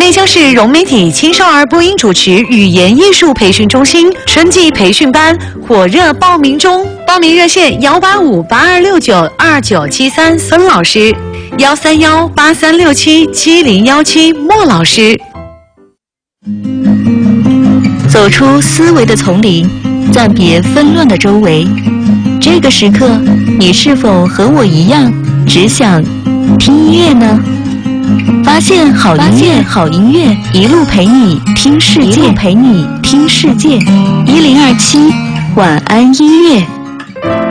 内江市融媒体青少儿播音主持语言艺术培训中心春季培训班火热报名中，报名热线18582692973孙老师，13183677017莫老师。 走出思维的丛林，暂别纷乱的周围。这个时刻，你是否和我一样，只想听音乐呢？发现好音乐，一路陪你听世界，1027晚安音乐。